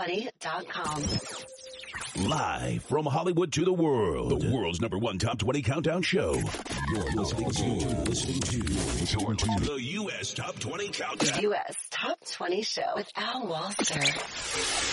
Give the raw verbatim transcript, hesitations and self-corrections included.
twenty dot com. Live from Hollywood to the world, the world's number one top twenty countdown show. You're listening to, listening to, you're listening to the U S Top twenty Countdown. U S Top twenty Show with Al Walser.